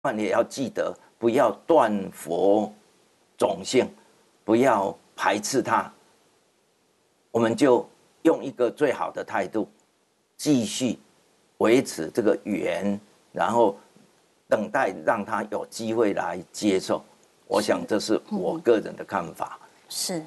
万也要记得不要断佛种性，不要排斥它。我们就用一个最好的态度，继续维持这个缘，然后等待让他有机会来接受。我想这是我个人的看法。 是，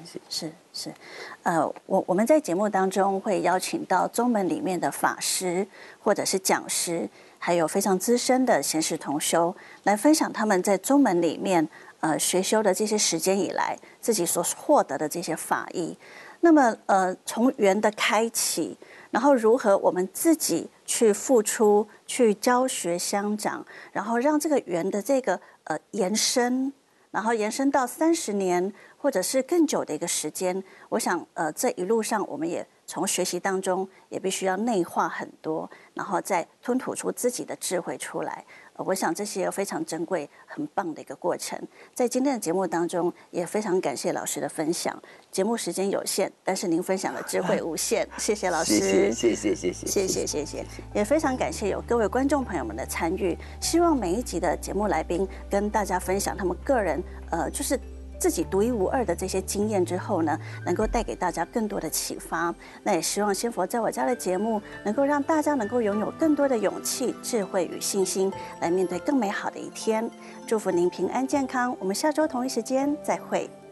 我们在节目当中会邀请到宗门里面的法师或者是讲师，还有非常资深的贤士同修，来分享他们在宗门里面学修的这些时间以来，自己所获得的这些法益。那么从缘的开启，然后如何我们自己去付出、去教学相长，然后让这个缘的这个延伸。然后延伸到30年，或者是更久的一个时间，我想，这一路上我们也从学习当中也必须要内化很多，然后再吞吐出自己的智慧出来。我想这些非常珍贵、很棒的一个过程。在今天的节目当中，也非常感谢老师的分享。节目时间有限，但是您分享的智慧无限，谢谢老师， 谢谢， 也非常感谢有各位观众朋友们的参与。希望每一集的节目来宾跟大家分享他们个人，就是自己独一无二的这些经验之后呢，能够带给大家更多的启发。那也希望仙佛在我家的节目能够让大家能够拥有更多的勇气、智慧与信心，来面对更美好的一天。祝福您平安健康，我们下周同一时间再会。